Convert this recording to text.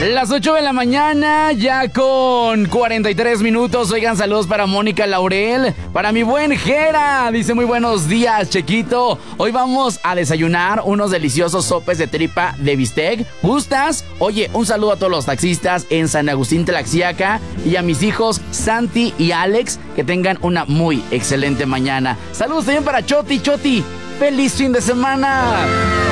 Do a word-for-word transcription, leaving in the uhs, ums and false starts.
Las ocho de la mañana, ya con cuarenta y tres minutos. Oigan, saludos para Mónica Laurel, para mi buen Jera. Dice muy buenos días, Chequito. Hoy vamos a desayunar unos deliciosos sopes de tripa de bistec. ¿Gustas? Oye, un saludo a todos los taxistas en San Agustín Tlaxiaca y a mis hijos Santi y Alex. Que tengan una muy excelente mañana. Saludos también para Choti. Choti, feliz fin de semana.